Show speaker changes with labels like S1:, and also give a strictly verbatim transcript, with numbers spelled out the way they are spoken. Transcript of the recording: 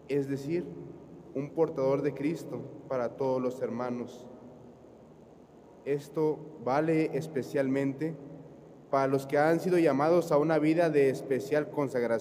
S1: es decir, un portador de Cristo para todos los hermanos. Esto vale especialmente para los que han sido llamados a una vida de especial consagración